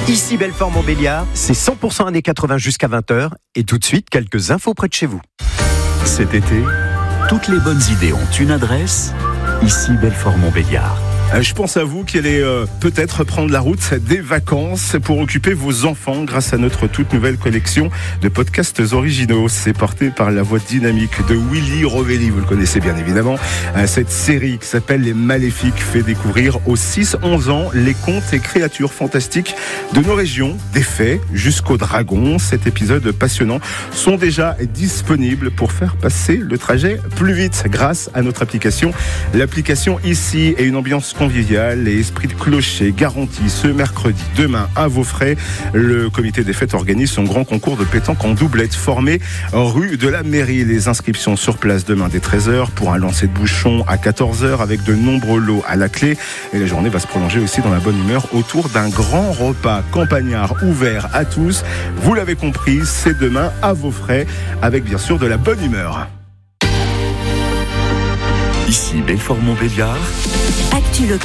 Ici Belfort-Montbéliard, c'est 100% années 80 jusqu'à 20h. Et tout de suite, quelques infos près de chez vous. Cet été, toutes les bonnes idées ont une adresse. Ici Belfort-Montbéliard. Je pense à vous qui allez peut-être prendre la route des vacances pour occuper vos enfants grâce à notre toute nouvelle collection de podcasts originaux. C'est porté par la voix dynamique de Willy Rovelli, vous le connaissez bien évidemment. Cette série qui s'appelle Les Maléfiques fait découvrir aux 6-11 ans les contes et créatures fantastiques de nos régions, des fées jusqu'aux dragons. Cet épisode passionnant sont déjà disponibles pour faire passer le trajet plus vite grâce à notre application. L'application ici est une ambiance convivial et esprit de clocher garanti ce mercredi. Demain, à vos frais, le comité des fêtes organise son grand concours de pétanque en doublette formé rue de la mairie. Les inscriptions sur place demain dès 13h pour un lancer de bouchon à 14h avec de nombreux lots à la clé. Et la journée va se prolonger aussi dans la bonne humeur autour d'un grand repas campagnard ouvert à tous. Vous l'avez compris, c'est demain à vos frais avec bien sûr de la bonne humeur. Ici Belfort-Montbéliard. Actu